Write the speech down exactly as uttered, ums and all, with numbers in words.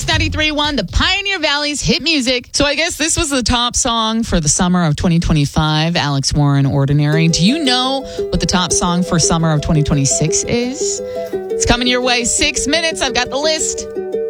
Mix ninety-three point one, the Pioneer Valley's hit music. So I guess this was the top song for the summer of twenty twenty-five, Alex Warren, Ordinary. Do you know what the top song for summer of twenty twenty-six is? It's coming your way. Six minutes. I've got the list.